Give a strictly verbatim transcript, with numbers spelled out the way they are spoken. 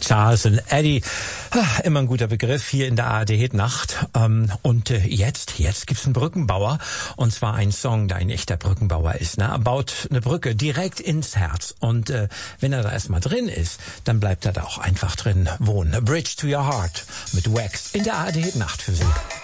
Charles und Eddie, immer ein guter Begriff hier in der A R D-Hitnacht. Und jetzt, jetzt gibt's einen Brückenbauer, und zwar ein Song, der ein echter Brückenbauer ist. Ne? Er baut eine Brücke direkt ins Herz, und äh, wenn er da erstmal drin ist, dann bleibt er da auch einfach drin wohnen. A Bridge to Your Heart mit Wax in der A R D-Hitnacht für Sie.